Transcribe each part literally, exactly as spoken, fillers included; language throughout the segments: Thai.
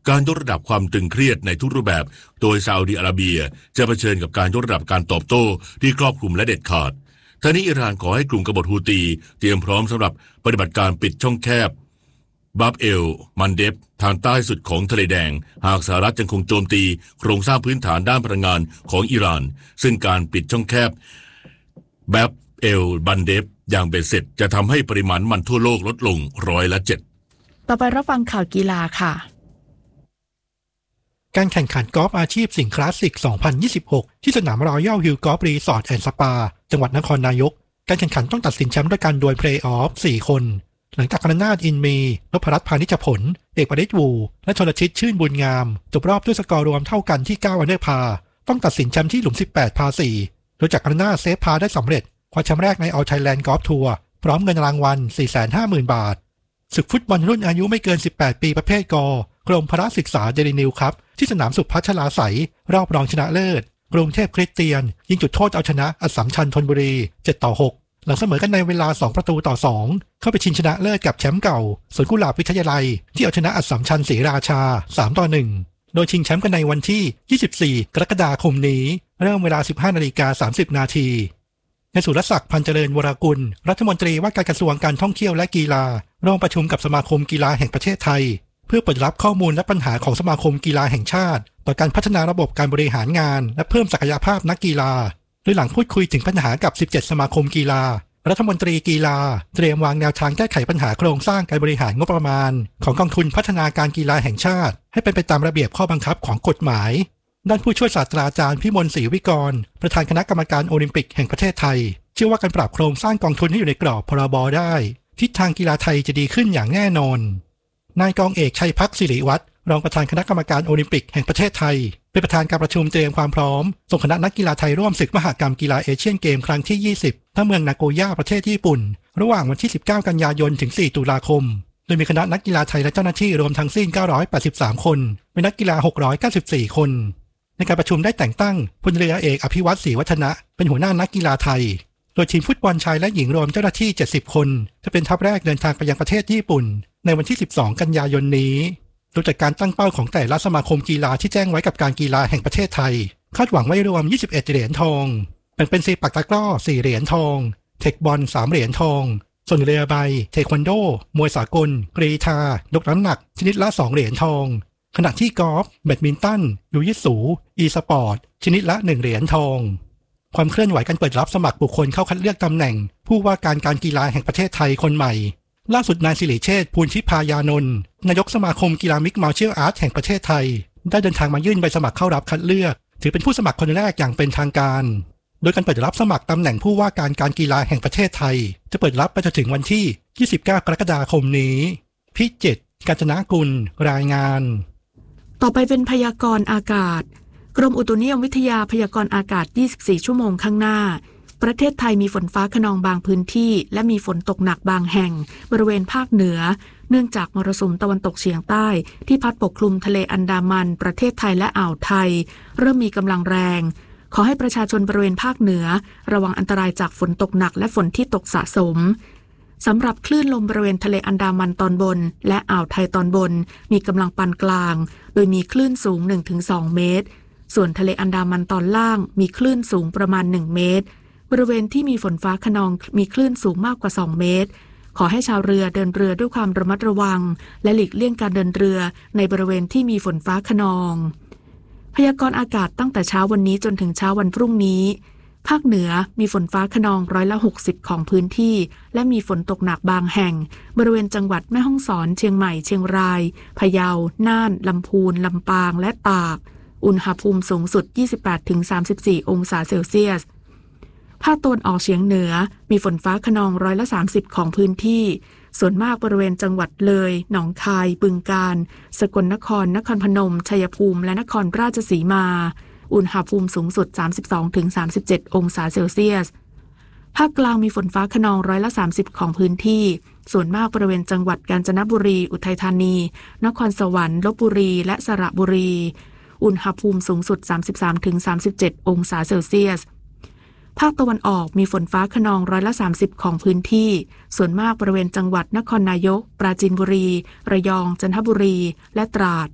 การยกระดับความตึงเครียดในทุกรูปแบบโดยซาอุดิอาระเบียจะเผชิญกับการยกระดับการตอบโต้ที่ครอบคลุมและเด็ดขาดทั้งนี้อิหร่านขอให้กลุ่มกบฏฮูตีเตรียมพร้อมสำหรับปฏิบัติการปิดช่องแคบบับเอลมันเดฟทางใต้สุดของทะเลแดงหากสหรัฐยังคงโจมตีโครงสร้างพื้นฐานด้านพลังงานของอิหร่านซึ่งการปิดช่องแคบบับเอลบันเดฟอย่างเบ็ดเสร็จจะทำให้ปริมาณมันทั่วโลกลดลงร้อยละเจ็ดต่อไปรับฟังข่าวกีฬาค่ะการแข่งขันกอล์ฟอาชีพสิงห์คลาสสิก สองพันยี่สิบหก ที่สนามรอยัลฮิลล์กอล์ฟรีสอร์ทแอนด์สปาจังหวัดนครนายกการแข่งขันต้องตัดสินแชมป์ด้วยการดวลเพลย์ออฟสี่คนหลังจากกรนาถอินมีนพรัตน์พานิชผลเอกประดิษฐ์วูและชลชิตชื่นบุญงามจบรอบด้วยสกอร์รวมเท่ากันที่เก้าอันเดอร์พาต้องตัดสินแชมป์ที่หลุมสิบแปดพาสี่โดยจากกรนาถเซฟพาได้สำเร็จคว้าแชมป์แรกในออลไทยแลนด์กอล์ฟทัวร์พร้อมเงินรางวัล สี่แสนห้าหมื่น บาทศึกฟุตบอลรุ่นอายุไม่เกินสิบแปดปีประเภทกกรมพละศึกษาเดลินิวครับที่สนามสุพัชลาไสยรอบรองชนะเลิศกรุงเทพคริสเตียนยิงจุดโทษเอาชนะอัสสัมชัญธนบุรีเจ็ดต่อหกหลังเสมอกันในเวลาสองประตูต่อสองเข้าไปชิงชนะเลิศกับแชมป์เก่าสวนกุหลาบวิทยาลัยที่เอาชนะอัสสัมชัญศรีราชาสามต่อหนึ่งโดยชิงแชมป์กันในวันที่ยี่สิบสี่กรกฎาคมนี้เริ่มเวลา สิบห้านาฬิกาสามสิบนาทีนายสุรศักดิ์พันเจริญวรกุลรัฐมนตรีว่าการกระทรวงการท่องเที่ยวและกีฬาร่วมประชุมกับสมาคมกีฬาแห่งประเทศไทยเพื่อเปิดรับข้อมูลและปัญหาของสมาคมกีฬาแห่งชาติต่อการพัฒนาระบบการบริหารงานและเพิ่มศักยภาพนักกีฬาโดยหลังพูดคุยถึงปัญหากับสิบเจ็ดสมาคมกีฬารัฐมนตรีกีฬาเตรียมวางแนวทางแก้ไขปัญหาโครงสร้างการบริหารงบประมาณของกองทุนพัฒนาการกีฬาแห่งชาติให้เป็นไปตามระเบียบข้อบังคับของกฎหมายด้านผู้ช่วยศาสตราจารย์พิมลศรีวิกรประธานคณะกรรมการโอลิมปิกแห่งประเทศไทยเชื่อว่าการปรับโครงสร้างกองทุนให้อยู่ในกรอบพรบได้ทิศทางกีฬาไทยจะดีขึ้นอย่างแน่นอนนายกองเอกชัยพักศิริวัฒน์รองประธานคณะกรรมการโอลิมปิกแห่งประเทศไทยเป็นประธานการประชุมเตรียมความพร้อมส่งคณะนักกีฬาไทยร่วมศึกมหกรรมกีฬาเอเชียนเกมครั้งที่ยี่สิบณเมืองนาโกย่าประเทศญี่ปุ่นระหว่างวันที่สิบเก้ากันยายนถึงสี่ตุลาคมโดยมีคณะนักกีฬาไทยและเจ้าหน้าที่รวมทั้งสิ้นเก้าร้อยแปดสิบสามคนเป็นนักกีฬาหกร้อยเก้าสิบสี่คนในการประชุมได้แต่งตั้งพลเรือเอกอภิวัตรศรีวัฒนะเป็นหัวหน้านักกีฬาไทยโดยทีมฟุตบอลชายและหญิงรวมเจ้าหน้าที่เจ็ดสิบคนจะเป็นทัพแรกเดินทางไปยังประเทศญี่ปุ่นในวันที่สิบสองกันยายนนี้โดยจากการตั้งเป้าของแต่ละสมาคมกีฬาที่แจ้งไว้กับการกีฬาแห่งประเทศไทยคาดหวังไว้รวมยี่สิบเอ็ดเหรียญทองแบ่งเป็นซีปักตะกร้อสี่เหรียญทองเทคบอลสามเหรียญทองส่วนเรือใบเทควันโดมวยสากลกรีฑายกน้ำหนักชนิดละสองเหรียญทองขณะที่กอล์ฟแบดมินตันยูยิสูอีสปอร์ตชนิดละหนึ่งเหรียญทองความเคลื่อนไหวการเปิดรับสมัครบุคคลเข้าคัดเลือกตำแหน่งผู้ว่าการการกีฬาแห่งประเทศไทยคนใหม่ล่าสุดนายสิริเชษฐ์ภูลชิพายานนท์นายกสมาคมกีฬามิกซ์มาร์เชียลอาร์ตแห่งประเทศไทยได้เดินทางมายื่นใบสมัครเข้ารับคัดเลือกถือเป็นผู้สมัครคนแรกอย่างเป็นทางการโดยการเปิดรับสมัครตำแหน่งผู้ว่าการการกีฬาแห่งประเทศไทยจะเปิดรับไปจนถึงวันที่ยี่สิบเก้ากรกฎาคมนี้พิจิตรกาญจนกุลรายงานต่อไปเป็นพยากรณ์อากาศกรมอุตุนิยมวิทยาพยากรณ์อากาศยี่สิบสี่ชั่วโมงข้างหน้าประเทศไทยมีฝนฟ้าคะนองบางพื้นที่และมีฝนตกหนักบางแห่งบริเวณภาคเหนือเนื่องจากมรสุมตะวันตกเฉียงใต้ที่พัดปกคลุมทะเลอันดามันประเทศไทยและอ่าวไทยเริ่มมีกำลังแรงขอให้ประชาชนบริเวณภาคเหนือระวังอันตรายจากฝนตกหนักและฝนที่ตกสะสมสำหรับคลื่นลมบริเวณทะเลอันดามันตอนบนและอ่าวไทยตอนบนมีกำลังปานกลางโดยมีคลื่นสูง หนึ่งถึงสอง เมตรส่วนทะเลอันดามันตอนล่างมีคลื่นสูงประมาณหนึ่งเมตรบริเวณที่มีฝนฟ้าคะนองมีคลื่นสูงมากกว่าสองเมตรขอให้ชาวเรือเดินเรือด้วยความระมัดระวังและหลีกเลี่ยงการเดินเรือในบริเวณที่มีฝนฟ้าคะนองพยากรณ์อากาศตั้งแต่เช้าวันนี้จนถึงเช้าวันพรุ่งนี้ภาคเหนือมีฝนฟ้าคะนองร้อยละหกสิบของพื้นที่และมีฝนตกหนักบางแห่งบริเวณจังหวัดแม่ฮ่องสอนเชียงใหม่เชียงรายพะเยาน่านลำพูนลำปางและตากอุณหภูมิสูงสุด ยี่สิบแปดถึงสามสิบสี่ องศาเซลเซียสภาคตะวันออกเฉียงเหนือมีฝนฟ้าคะนองร้อยละสามสิบของพื้นที่ส่วนมากบริเวณจังหวัดเลยหนองคายบึงกาฬสกลนครนครพนมชัยภูมิและนครราชสีมาอุณหภูมิสูงสุด สามสิบสองถึงสามสิบเจ็ด องศาเซลเซียสภาคกลางมีฝนฟ้าคะนองร้อยละสามสิบของพื้นที่ส่วนมากบริเวณจังหวัดกาญจนบุรีอุทัยธานีนครสวรรค์ลพบุรีและสระบุรีอุณหภูมิสูงสุด สามสิบสามถึงสามสิบเจ็ด องศาเซลเซียสภาคตะวันออกมีฝนฟ้าคะนองร้อยละสามสิบของพื้นที่ส่วนมากบริเวณจังหวัดนครนายกปราจีนบุรีระยองจันทบุรีและตราด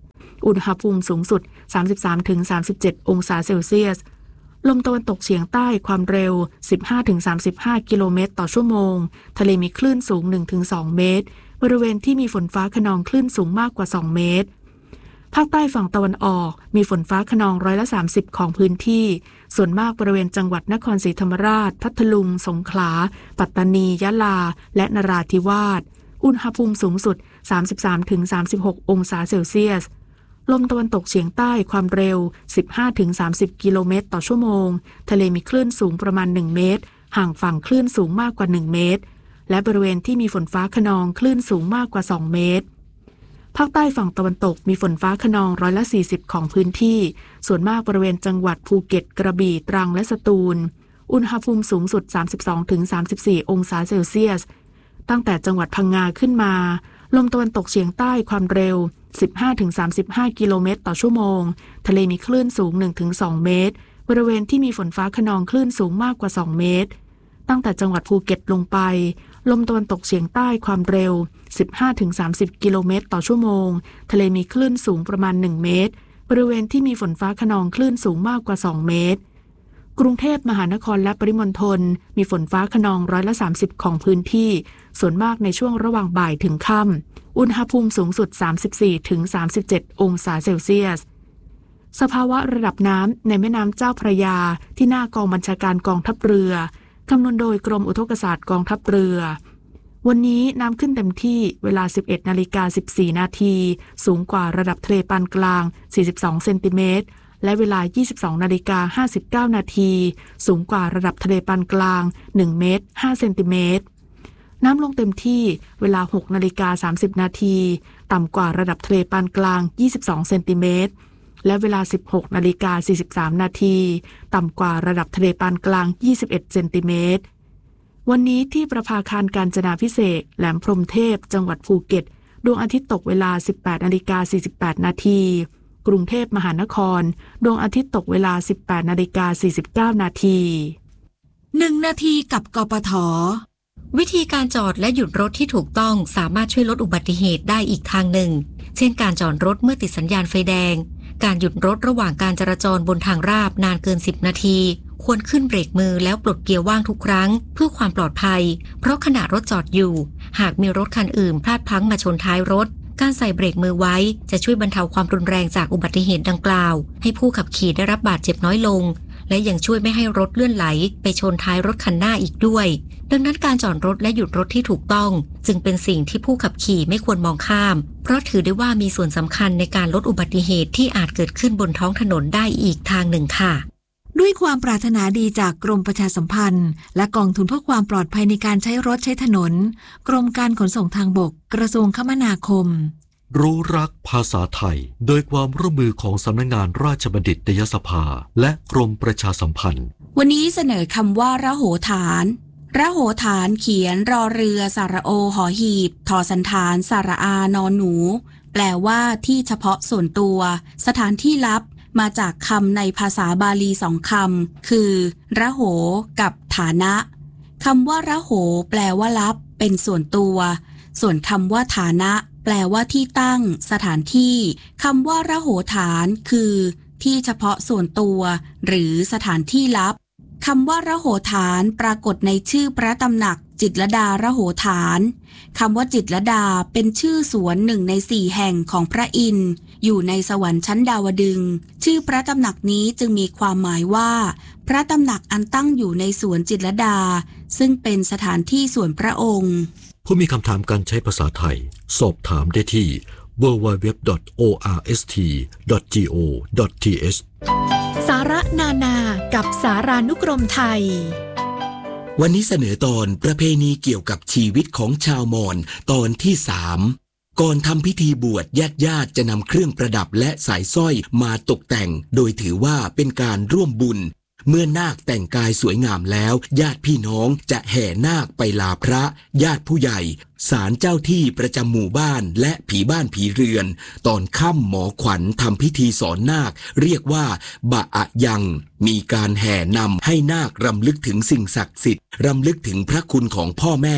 อุณหภูมิสูงสุด สามสิบสามถึงสามสิบเจ็ด องศาเซลเซียสลมตะวันตกเฉียงใต้ความเร็ว สิบห้าถึงสามสิบห้า กิโลเมตรต่อชั่วโมงทะเลมีคลื่นสูง หนึ่งถึงสอง เมตรบริเวณที่มีฝนฟ้าคะนองคลื่นสูงมากกว่าสองเมตรภาคใต้ฝั่งตะวันออกมีฝนฟ้าคะนองร้อยละสามสิบของพื้นที่ส่วนมากบริเวณจังหวัดนครศรีธรรมราชพัทลุงสงขลาปัตตานียะลาและนราธิวาสอุณหภูมิสูงสุด สามสิบสามถึงสามสิบหก องศาเซลเซียสลมตะวันตกเฉียงใต้ความเร็ว สิบห้าถึงสามสิบ กิโลเมตรต่อชั่วโมงทะเลมีคลื่นสูงประมาณหนึ่งเมตรห่างฝั่งคลื่นสูงมากกว่าหนึ่งเมตรและบริเวณที่มีฝนฟ้าคะนองคลื่นสูงมากกว่าสองเมตรภาคใต้ฝั่งตะวันตกมีฝนฟ้าคะนองร้อยละสี่สิบของพื้นที่ส่วนมากบริเวณจังหวัดภูเก็ตกระบี่ตรังและสตูลอุณหภูมิสูงสุด สามสิบสองถึงสามสิบสี่ องศาเซลเซียสตั้งแต่จังหวัดพังงาขึ้นมาลมตะวันตกเฉียงใต้ความเร็ว สิบห้าถึงสามสิบห้า กิโลเมตรต่อชั่วโมงทะเลมีคลื่นสูง หนึ่งถึงสอง เมตรบริเวณที่มีฝนฟ้าคะนองคลื่นสูงมากกว่าสองเมตรตั้งแต่จังหวัดภูเก็ตลงไปลมตะวันตกเฉียงใต้ความเร็ว สิบห้าถึงสามสิบ กิโลเมตรต่อชั่วโมงทะเลมีคลื่นสูงประมาณหนึ่งเมตรบริเวณที่มีฝนฟ้าคะนองคลื่นสูงมากกว่าสองเมตรกรุงเทพมหานครและปริมณฑลมีฝนฟ้าคะนองร้อยละสามสิบของพื้นที่ส่วนมากในช่วงระหว่างบ่ายถึงค่ำอุณหภูมิสูงสุด สามสิบสี่ถึงสามสิบเจ็ด องศาเซลเซียสสภาวะระดับน้ำในแม่น้ำเจ้าพระยาที่หน้ากองบัญชาการกองทัพเรือคำนวณโดยกรมอุทกศาสตร์กองทัพเรือวันนี้น้ำขึ้นเต็มที่เวลา สิบเอ็ดนาฬิกาสิบสี่ นาทีสูงกว่าระดับทะเลปานกลางสี่สิบสองเซนติเมตรและเวลา ยี่สิบสองนาฬิกาห้าสิบเก้า นาทีสูงกว่าระดับทะเลปานกลางหนึ่งเมตรห้าเซนติเมตรน้ำลงเต็มที่เวลา หกนาฬิกาสามสิบ นาทีต่ำกว่าระดับทะเลปานกลางยี่สิบสองเซนติเมตรและเวลา สิบหกนาฬิกาสี่สิบสาม นาทีต่ำกว่าระดับทะเลปานกลางยี่สิบเอ็ดเซนติเมตรวันนี้ที่ประภาคารกาญจนาภิเษกแหลมพรหมเทพจังหวัดภูเก็ตดวงอาทิตย์ตกเวลา สิบแปดนาฬิกาสี่สิบแปด นาทีกรุงเทพมหานครดวงอาทิตย์ตกเวลา สิบแปดนาฬิกาสี่สิบเก้า นาทีหนึ่งนาทีกับกปท.วิธีการจอดและหยุดรถที่ถูกต้องสามารถช่วยลดอุบัติเหตุได้อีกทางหนึ่งเช่นการจอดรถเมื่อติดสัญญาณไฟแดงการหยุดรถระหว่างการจราจรบนทางราบนานเกินสิบนาทีควรขึ้นเบรกมือแล้วปลดเกียร์ว่างทุกครั้งเพื่อความปลอดภัยเพราะขณะรถจอดอยู่หากมีรถคันอื่นพลาดพลั้งมาชนท้ายรถการใส่เบรกมือไว้จะช่วยบรรเทาความรุนแรงจากอุบัติเหตุดังกล่าวให้ผู้ขับขี่ได้รับบาดเจ็บน้อยลงและยังช่วยไม่ให้รถเลื่อนไหลไปชนท้ายรถคันหน้าอีกด้วยดังนั้นการจอดรถและหยุดรถที่ถูกต้องจึงเป็นสิ่งที่ผู้ขับขี่ไม่ควรมองข้ามเพราะถือได้ว่ามีส่วนสำคัญในการลดอุบัติเหตุที่อาจเกิดขึ้นบนท้องถนนได้อีกทางหนึ่งค่ะด้วยความปรารถนาดีจากกรมประชาสัมพันธ์และกองทุนเพื่อความปลอดภัยในการใช้รถใช้ถนนกรมการขนส่งทางบกกระทรวงคมนาคมรู้รักภาษาไทยโดยความร่วมมือของสำนักงานราชบัณฑิตยสภาและกรมประชาสัมพันธ์วันนี้เสนอคำว่าระโหฐานระโหฐานเขียนรอเรือสระโอหอหีบทอสันฐานสระอานอนหนูแปลว่าที่เฉพาะส่วนตัวสถานที่ลับมาจากคำในภาษาบาลีสองคำคือระโหกับฐานะคำว่าระโหแปลว่าลับเป็นส่วนตัวส่วนคำว่าฐานะแปลว่าที่ตั้งสถานที่คำว่าระโหฐานคือที่เฉพาะส่วนตัวหรือสถานที่ลับคำว่าระโหฐานปรากฏในชื่อพระตำหนักจิตรลดาระโหฐานคำว่าจิตรลดาเป็นชื่อสวนหนึ่งในสี่แห่งของพระอินทร์อยู่ในสวรรค์ชั้นดาวดึงส์ชื่อพระตำหนักนี้จึงมีความหมายว่าพระตำหนักอันตั้งอยู่ในสวนจิตรลดาซึ่งเป็นสถานที่ส่วนพระองค์ผู้มีคำถามการใช้ภาษาไทยสอบถามได้ที่ ดับเบิลยู ดับเบิลยู ดับเบิลยู ดอท โอ อาร์ เอส ที ดอท จี โอ ดอท ที เอชสาระนานากับสารานุกรมไทยวันนี้เสนอตอนประเพณีเกี่ยวกับชีวิตของชาวมอญตอนที่สามก่อนทำพิธีบวชญาติญาติจะนำเครื่องประดับและสายสร้อยมาตกแต่งโดยถือว่าเป็นการร่วมบุญเมื่อนาคแต่งกายสวยงามแล้วญาติพี่น้องจะแห่นาคไปลาพระญาติผู้ใหญ่ศาลเจ้าที่ประจำหมู่บ้านและผีบ้านผีเรือนตอนค่ำหมอขวัญทำพิธีสอนนาคเรียกว่าบะอะยังมีการแห่นำให้นาครำลึกถึงสิ่งศักดิ์สิทธิ์รำลึกถึงพระคุณของพ่อแม่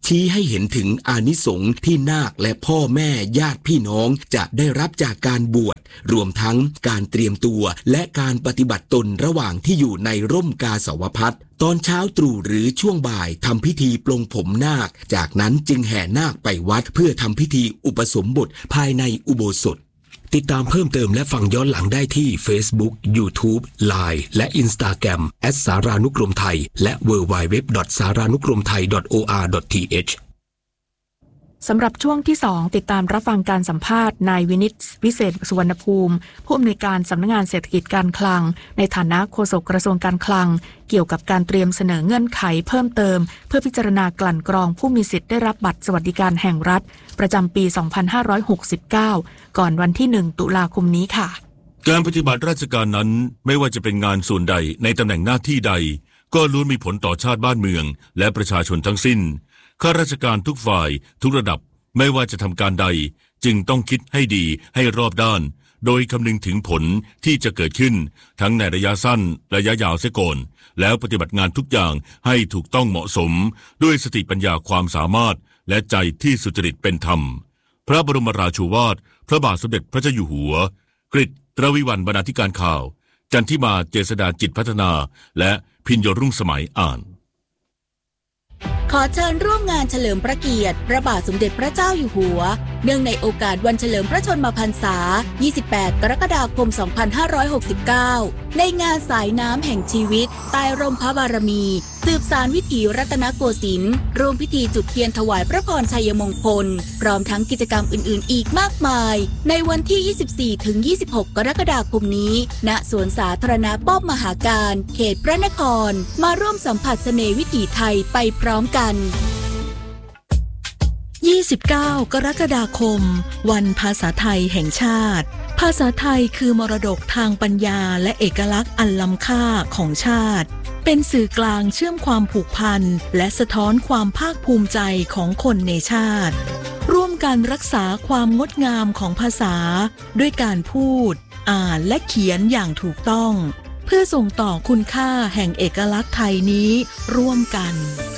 ชี้ให้เห็นถึงอานิสงส์ที่นาคและพ่อแม่ญาติพี่น้องจะได้รับจากการบวชรวมทั้งการเตรียมตัวและการปฏิบัติตนระหว่างที่อยู่ในร่มกาสาวพัสตอนเช้าตรู่หรือช่วงบ่ายทำพิธีปลงผมนาคจากนั้นจึงแห่นาคไปวัดเพื่อทำพิธีอุปสมบทภายในอุโบสถติดตามเพิ่มเติมและฟังย้อนหลังได้ที่ Facebook YouTube ไลน์ และ Instagram แอท สารานุกรมไทยและ ดับเบิลยู ดับเบิลยู ดับเบิลยู ดอท สารานุกรมไทย ดอท โอ อาร์ ดอท ที เอชสำหรับช่วงที่สองติดตามรับฟังการสัมภาษณ์นายวินิตวิเศษสุวรรณภูมิผู้อำนวยการสำนักงานเศรษฐกิจการคลังในฐานะโฆษกกระทรวงการคลังเกี่ยวกับการเตรียมเสนอเงื่อนไขเพิ่มเติมเพื่อพิจารณากลั่นกรองผู้มีสิทธิ์ได้รับบัตรสวัสดิการแห่งรัฐประจำปี สองพันห้าร้อยหกสิบเก้า ก่อนวันที่ หนึ่ง ตุลาคมนี้ค่ะการปฏิบัติราชการนั้นไม่ว่าจะเป็นงานส่วนใดในตำแหน่งหน้าที่ใดก็ล้วนมีผลต่อชาติบ้านเมืองและประชาชนทั้งสิ้นข้าราชการทุกฝ่ายทุกระดับไม่ว่าจะทำการใดจึงต้องคิดให้ดีให้รอบด้านโดยคำนึงถึงผลที่จะเกิดขึ้นทั้งในระยะสั้นระยะยาวเสียก่อนแล้วปฏิบัติงานทุกอย่างให้ถูกต้องเหมาะสมด้วยสติปัญญาความสามารถและใจที่สุจริตเป็นธรรมพระบรมราโชวาทพระบาทสมเด็จพระเจ้าอยู่หัวกฤษตรวิวัลย์บรรณาธิการข่าวจันทิมาเจษฎาจิตพัฒนาและพิญโยรุ่งสมัยอ่านขอเชิญร่วมงานเฉลิมพระเกียรติพระบาทสมเด็จพระเจ้าอยู่หัวเนื่องในโอกาสวันเฉลิมพระชนมพรรษา ยี่สิบแปด กรกฎาคม สองพันห้าร้อยหกสิบเก้า ในงานสายน้ำแห่งชีวิตใต้ร่มพระบารมีสืบสานวิถีรัตนโกสินทร์ร่วมพิธีจุดเทียนถวายพระพรชัยมงคลพร้อมทั้งกิจกรรมอื่นๆอีกมากมายในวันที่ ยี่สิบสี่ถึงยี่สิบหก กรกฎาคมนี้ณสวนสาธารณะป้อมมหาการเขตพระนครมาร่วมสัมผัสเสน่ห์วิถีไทยไปพร้อมกันยี่สิบเก้า กรกฎาคมวันภาษาไทยแห่งชาติภาษาไทยคือมรดกทางปัญญาและเอกลักษณ์อันล้ำค่าของชาติเป็นสื่อกลางเชื่อมความผูกพันและสะท้อนความภาคภูมิใจของคนในชาติร่วมกันรักษาความงดงามของภาษาด้วยการพูดอ่านและเขียนอย่างถูกต้องเพื่อส่งต่อคุณค่าแห่งเอกลักษณ์ไทยนี้ร่วมกัน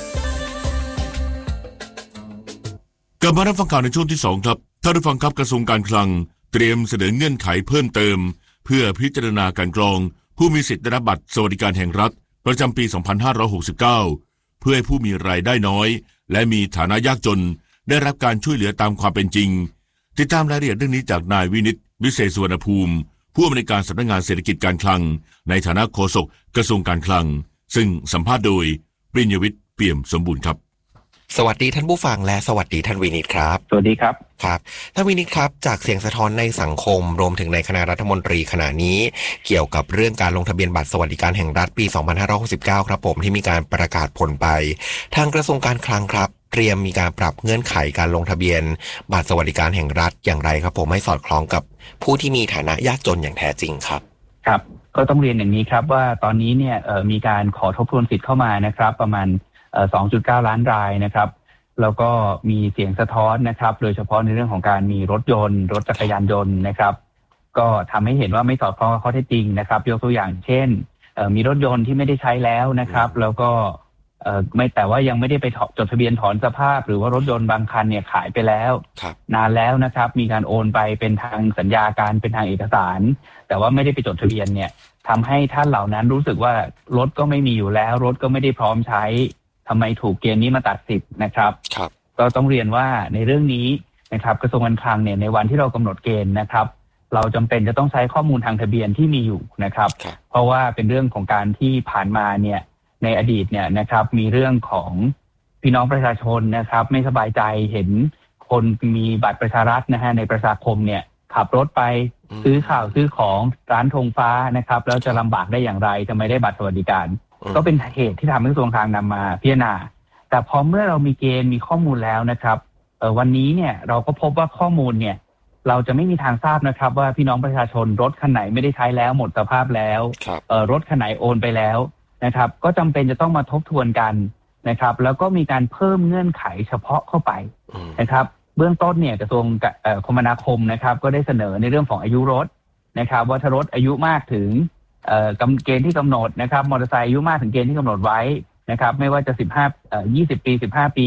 กลับมารับฟังข่าวในช่วงที่สองครับท่านผู้ฟังครับกระทรวงการคลังเตรียมเสนอเงื่อนไขเพิ่มเติมเพื่อพิจารณาการกรองผู้มีสิทธิ์ได้รับบัตรสวัสดิการแห่งรัฐประจำปี สองพันห้าร้อยหกสิบเก้า เพื่อให้ผู้มีรายได้น้อยและมีฐานะยากจนได้รับการช่วยเหลือตามความเป็นจริงติดตามรายละเอียดเรื่องนี้จากนายวินิตวิเศษสุวรรณภูมิผู้อำนวยการสำนักงานเศรษฐกิจการคลังในฐานะโฆษกกระทรวงการคลังซึ่งสัมภาษณ์โดยปริญญวิทย์เปี่ยมสมบูรณ์ครับสวัสดีท่านผู้ฟังและสวัสดีท่านวินิตครับสวัสดีครับครับท่านวินิตครับจากเสียงสะท้อนในสังคมรวมถึงในคณะรัฐมนตรีขณะนี้เกี่ยวกับเรื่องการลงทะเบียนบัตรสวัสดิการแห่งรัฐปี สองพันห้าร้อยหกสิบเก้า ครับผมที่มีการประกาศผลไปทางกระทรวงการคลังครับเตรียมมีการปรับเงื่อนไขการลงทะเบียนบัตรสวัสดิการแห่งรัฐอย่างไรครับผมให้สอดคล้องกับผู้ที่มีฐานะยากจนอย่างแท้จริงครับครับก็ต้องเรียนอย่างนี้ครับว่าตอนนี้เนี่ยมีการขอทบทวนสิทธิ์เข้ามานะครับประมาณ สองจุดเก้า ล้านรายนะครับแล้วก็มีเสียงสะท้อนนะครับโดยเฉพาะในเรื่องของการมีรถยนต์รถจักรยานยนต์นะครับก็ทำให้เห็นว่าไม่สอดคล้องกับข้อเท็จจริงนะครับยกตัวอย่างเช่นมีรถยนต์ที่ไม่ได้ใช้แล้วนะครับแล้วก็ไม่แต่ว่ายังไม่ได้ไปจดทะเบียนถอนสภาพหรือว่ารถยนต์บางคันเนี่ยขายไปแล้วนานแล้วนะครับมีการโอนไปเป็นทางสัญญาการเป็นทางเอกสารแต่ว่าไม่ได้ไปจดทะเบียนเนี่ยทำให้ท่านเหล่านั้นรู้สึกว่ารถก็ไม่มีอยู่แล้วรถก็ไม่ได้พร้อมใช้ทำไมถูกเกณฑ์นี้มาตัดสิทธิ์นะครับก็ต้องเรียนว่าในเรื่องนี้นะครับกระทรวงการคลังเนี่ยในวันที่เรากำหนดเกณฑ์นะครับเราจำเป็นจะต้องใช้ข้อมูลทางทะเบียนที่มีอยู่นะครับเพราะว่าเป็นเรื่องของการที่ผ่านมาเนี่ยในอดีตเนี่ยนะครับมีเรื่องของพี่น้องประชาชนนะครับไม่สบายใจเห็นคนมีบัตรประชารัฐนะฮะในประชาคมเนี่ยขับรถไปซื้อข่าวซื้อของร้านธงฟ้านะครับแล้วจะลำบากได้อย่างไรจะไม่ได้บัตรสวัสดิการก็เป็นเหตุที่ทำให้กระทรวงการคลังนำมาพิจารณาแต่พอเมื่อเรามีเกณฑ์มีข้อมูลแล้วนะครับเอ่อวันนี้เนี่ยเราก็พบว่าข้อมูลเนี่ยเราจะไม่มีทางทราบนะครับว่าพี่น้องประชาชนรถคันไหนไม่ได้ใช้แล้วหมดสภาพแล้วเอ่อรถคันไหนโอนไปแล้วนะครับก็จำเป็นจะต้องมาทบทวนกันนะครับแล้วก็มีการเพิ่มเงื่อนไขเฉพาะเข้าไปนะครับเบื้องต้นเนี่ยกระทรวงคมนาคมนะครับก็ได้เสนอในเรื่องของอายุรถนะครับว่าถ้ารถอายุมากถึงเอ่อกำเกณฑ์ที่กำหนดนะครับมอเตอร์ไซค์อายุมากถึงเกณฑ์ที่กำหนดไว้นะครับไม่ว่าจะสิบห้าเอ่อยี่สิบปีสิบห้าปี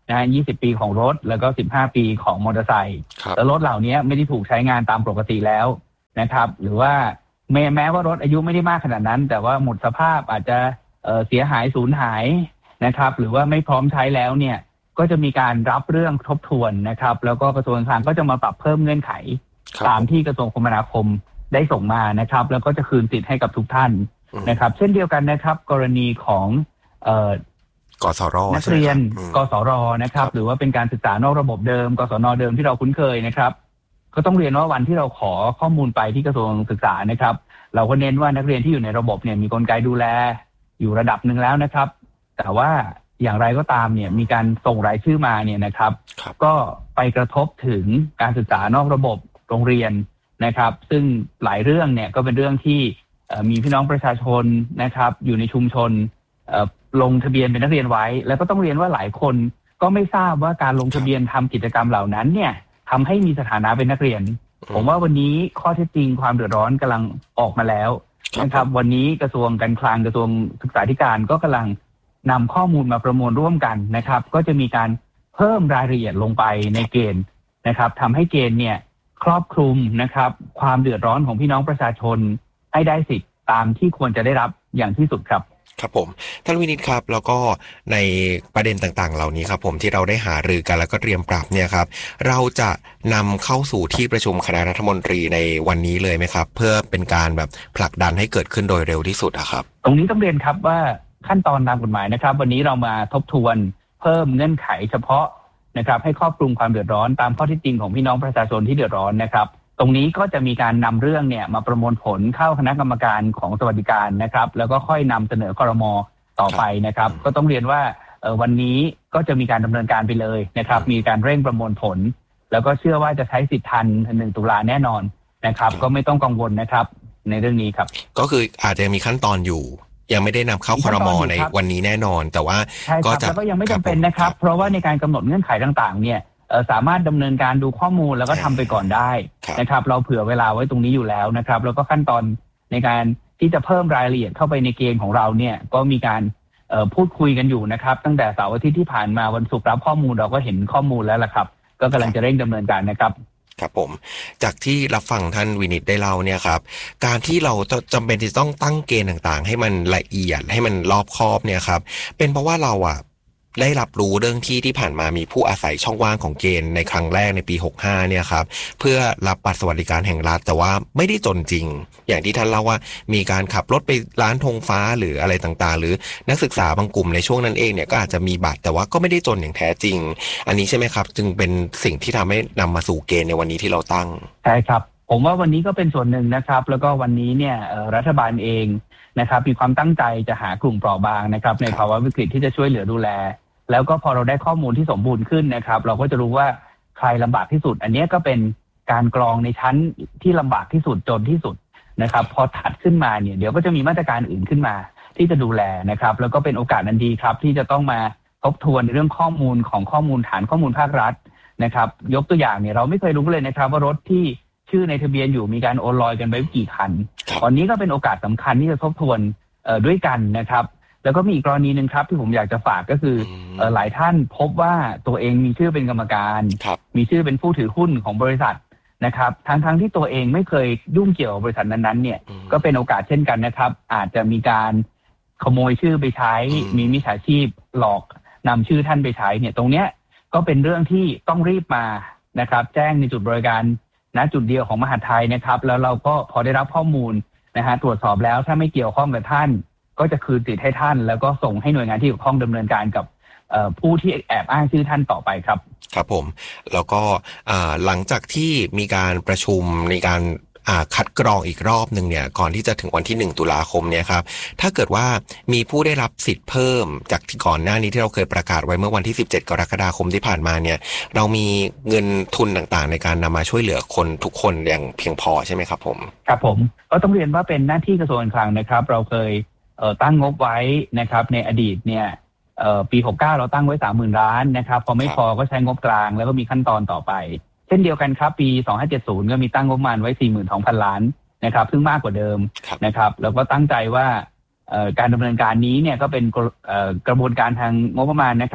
นะยี่สิบปีของรถแล้วก็สิบห้าปีของมอเตอร์ไซค์แล้วรถเหล่านี้ไม่ได้ถูกใช้งานตามปกติแล้วนะครับหรือว่าแม้แม้ว่ารถอายุไม่ได้มากขนาดนั้นแต่ว่าหมดสภาพอาจจะเอ่อเสียหายสูญหายนะครับหรือว่าไม่พร้อมใช้แล้วเนี่ยก็จะมีการรับเรื่องทบทวนนะครับแล้วก็กระทรวงการคลังก็จะมาปรับเพิ่มเงื่อนไขตามที่กระทรวงคมนาคมได้ส่งมานะครับแล้วก็จะคืนสิทธิ์ให้กับทุกท่านนะครับเช่นเดียวกันนะครับกรณีของเอ่อกสรนักเรียนกสรนะครับหรือว่าเป็นการศึกษานอกระบบเดิมกศนเดิมที่เราคุ้นเคยนะครับก็ต้องเรียนว่าวันที่เราขอข้อมูลไปที่กระทรวงศึกษานะครับเราก็เน้นว่านักเรียนที่อยู่ในระบบเนี่ยมีกลไกดูแลอยู่ระดับหนึ่งแล้วนะครับแต่ว่าอย่างไรก็ตามเนี่ยมีการส่งรายชื่อมาเนี่ยนะครับก็ไปกระทบถึงการศึกษานอกระบบโรงเรียนนะครับซึ่งหลายเรื่องเนี่ยก็เป็นเรื่องที่มีพี่น้องประชาชนนะครับอยู่ในชุมชนลงทะเบียนเป็นนักเรียนไว้แล้วก็ต้องเรียนว่าหลายคนก็ไม่ทราบว่าการลงทะเบียนทำกิจกรรมเหล่านั้นเนี่ยทำให้มีสถานะเป็นนักเรียนผมว่าวันนี้ข้อเท็จจริงความเดือดร้อนกำลังออกมาแล้วนะครับวันนี้กระทรวงการคลังกระทรวงศึกษาธิการก็กำลังนำข้อมูลมาประมวลร่วมกันนะครับก็จะมีการเพิ่มรายละเอียดลงไปในเกณฑ์นะครับทำให้เกณฑ์เนี่ยครอบคลุมนะครับความเดือดร้อนของพี่น้องประชาชนให้ได้สิทธิ์ตามที่ควรจะได้รับอย่างที่สุดครับครับผมท่านวินิตครับแล้วก็ในประเด็นต่างๆเหล่านี้ครับผมที่เราได้หารือกันแล้วก็เตรียมปรับเนี่ยครับเราจะนำเข้าสู่ที่ประชุมคณะรัฐมนตรีในวันนี้เลยไหมครับเพื่อเป็นการแบบผลักดันให้เกิดขึ้นโดยเร็วที่สุดอะครับตรงนี้ต้องเรียนครับว่าขั้นตอนตามกฎหมายนะครับวันนี้เรามาทบทวนเพิ่มเงื่อนไขเฉพาะนะครับให้ครอบคลุมความเดือดร้อนตามข้อเท็จจริงของพี่น้องประชาชนที่เดือดร้อนนะครับตรงนี้ก็จะมีการนำเรื่องเนี่ยมาประมวลผลเข้าคณะกรรมการของสวัสดิการนะครับแล้วก็ค่อยนำเสนอครม.ต่อไปนะครับก็ต้องเรียนว่าวันนี้ก็จะมีการดำเนินการไปเลยนะครับมีการเร่งประมวลผลแล้วก็เชื่อว่าจะใช้สิทธิ์ทันหนึ่งตุลาแน่นอนนะครับก็ไม่ต้องกังวลนะครับในเรื่องนี้ครับก็คืออาจจะมีขั้นตอนอยู่ยังไม่ได้นำเข้าครม.ในวันนี้แน่นอนแต่ว่าก็จะแล้วก็ยังไม่จำเป็นนะครับเพราะว่าในการกำหนดเงื่อนไขต่างๆเนี่ยสามารถดำเนินการดูข้อมูลแล้วก็ทำไปก่อนได้นะครับเราเผื่อเวลาไว้ตรงนี้อยู่แล้วนะครับแล้วก็ขั้นตอนในการที่จะเพิ่มรายละเอียดเข้าไปในเกณฑ์ของเราเนี่ยก็มีการพูดคุยกันอยู่นะครับตั้งแต่เสาร์อาทิตย์ที่ผ่านมาวันศุกร์รับข้อมูลเราก็เห็นข้อมูลแล้วล่ะครับก็กำลังจะเร่งดำเนินการนะครับครับผมจากที่รับฟังท่านวินิตได้เล่าเนี่ยครับการที่เราจำเป็นที่ต้องตั้งเกณฑ์ต่างๆให้มันละเอียดให้มันรอบคอบเนี่ยครับเป็นเพราะว่าเราอ่ะได้รับรู้เรื่องที่ที่ผ่านมามีผู้อาศัยช่องว่างของเกณฑ์ในครั้งแรกในปีหกสิบห้าเนี่ยครับเพื่อรับบัตรสวัสดิการแห่งรัฐแต่ว่าไม่ได้จนจริงอย่างที่ท่านเล่าว่ามีการขับรถไปร้านธงฟ้าหรืออะไรต่างๆหรือนักศึกษาบางกลุ่มในช่วงนั้นเองเนี่ยก็อาจจะมีบัตรแต่ว่าก็ไม่ได้จนอย่างแท้จริงอันนี้ใช่ไหมครับจึงเป็นสิ่งที่ทำให้นำมาสู่เกณฑ์ในวันนี้ที่เราตั้งใช่ครับผมว่าวันนี้ก็เป็นส่วนหนึ่งนะครับแล้วก็วันนี้เนี่ยรัฐบาลเองนะครับมีความตั้งใจจะหากลุ่มเปราะบางนะครับในภาวะวิกฤตที่จะช่วยเหลือดูแลแล้วก็พอเราได้ข้อมูลที่สมบูรณ์ขึ้นนะครับเราก็จะรู้ว่าใครลำบากที่สุดอันนี้ก็เป็นการกรองในชั้นที่ลำบากที่สุดจนที่สุดนะครับพอถัดขึ้นมาเนี่ยเดี๋ยวก็จะมีมาตรการอื่นขึ้นมาที่จะดูแลนะครับแล้วก็เป็นโอกาสอันดีครับที่จะต้องมาทบทวนในเรื่องข้อมูลของข้อมูลฐานข้อมูลภาครัฐนะครับยกตัวอย่างเนี่ยเราไม่เคยรู้เลยนะครับว่ารถที่ชื่อในทะเบียนอยู่มีการโอนลอยกันไปกี่คันตอนนี้ก็เป็นโอกาสสำคัญที่จะทบทวนด้วยกันนะครับแล้วก็มีอีกกรณีหนึ่งครับที่ผมอยากจะฝากก็คือเอ่อหลายท่านพบว่าตัวเองมีชื่อเป็นกรรมการมีชื่อเป็นผู้ถือหุ้นของบริษัทนะครับทั้งทั้งที่ตัวเองไม่เคยยุ่งเกี่ยวกับบริษัทนั้นๆเนี่ยก็เป็นโอกาสเช่นกันนะครับอาจจะมีการขโมยชื่อไปใช้มีมิจฉาชีพหลอกนำชื่อท่านไปใช้เนี่ยตรงเนี้ยก็เป็นเรื่องที่ต้องรีบมานะครับแจ้งในจุดบริการณจุดเดียวของมหาดไทยนะครับแล้วเราก็พอได้รับข้อมูลนะฮะตรวจสอบแล้วถ้าไม่เกี่ยวข้องกับท่านก็จะคืนสิทธิ์ให้ท่านแล้วก็ส่งให้หน่วยงานที่เกี่ยวข้องดำเนินการกับผู้ที่แอบอ้างชื่อท่านต่อไปครับครับผมแล้วก็หลังจากที่มีการประชุมในการคัดกรองอีกรอบหนึ่งเนี่ยก่อนที่จะถึงวันที่หนึ่งตุลาคมเนี่ยครับถ้าเกิดว่ามีผู้ได้รับสิทธิ์เพิ่มจากที่ก่อนหน้านี้ที่เราเคยประกาศไว้เมื่อวันที่สิบเจ็ดกรกฎาคมที่ผ่านมาเนี่ยเรามีเงินทุนต่างๆในการนำมาช่วยเหลือคนทุกคนอย่างเพียงพอใช่ไหมครับผมครับผมก็ต้องเรียนว่าเป็นหน้าที่กระทรวงการคลังนะครับเราเคยเอ่อตั้งงบไว้นะครับในอดีตเนี่ยเอ่อปีหกสิบเก้าเราตั้งไว้ สามหมื่น ล้านนะครับพอไม่พอก็ใช้งบกลางแล้วก็มีขั้นตอนต่อไปเช่นเดียวกันครับปีสองพันห้าร้อยเจ็ดสิบก็มีตั้งงบประมาณไว้ สี่หมื่นสองพัน ล้านนะครับซึ่งมากกว่าเดิมนะครับแล้วก็ตั้งใจว่าเอ่อการดำเนินการนี้เนี่ยก็เป็นเอ่อกระบวนการทางงบประมาณนะครับ